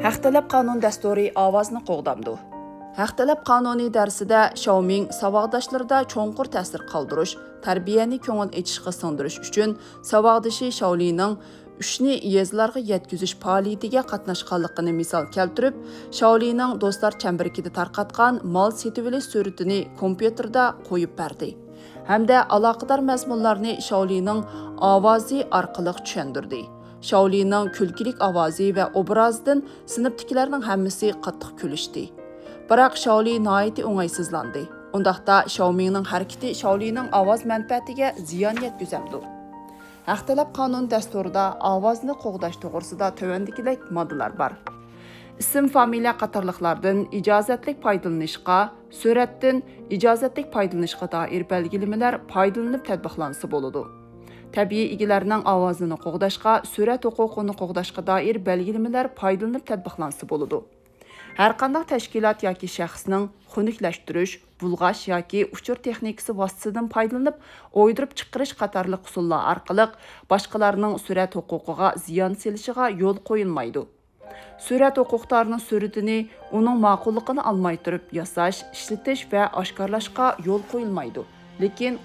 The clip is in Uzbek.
Haqtalab qonun dasturi ovozni qo'g'damdi. Haqtalab qonuniy darsida Xiaoming saboqdoshlarida cho'nqur ta'sir qoldirish, tarbiyani ko'ngil etishga singdirish uchun saboqdoshi Xiaolining ishni yezlarga yetkazish faoliyatiga qatnashganligini misol keltirib, Xiaolining do'stlar chambarikida tarqatgan mol setib olish suratini kompyuterda qo'yib berdi. Hamda aloqador mazmunlarni Xiaolining ovozi orqali tushundirdi. Xiaolining kulkilik ovozi va obrazidan sinfdagilarning hammasi qattiq kulishdi. Biroq Xiaoli nihoyatda o'ng'aysizlandi. Undaqda Xiaomingning harakati Xiaolining ovoz manfaatiga ziyon yetkazamdi. Haqtalab qonun dasturida ovozni qo'g'dash to'g'risida tövandikidek moddalar bor. Ism, familiya qatorliqlardan ijozatlik foydalanishga, suratdan ijozatlik foydalanishga doir belgilamalar foydalanib tatbiqlansa bo'ladi. Tabiiy egilərinin ovozini qo'g'dashga, surat huquqini qo'g'dashga doir belgilamalar foydalanib tatbiqlansa bo'ladi. Har qanday tashkilot yoki shaxsning xunuklashtirish, bulg'ash yoki uchur texnikasi vositasidan foydalanib, o'ydirib chiqarish qatorliq usullar orqali boshqalarning surat huquqiga ziyon selishiga yo'l qo'yilmaydi. Surat huquqdorining suratini uning ma'qulligini olmay turib yasash, ishlatish va oshkorlashga yo'l qo'yilmaydi. Lekin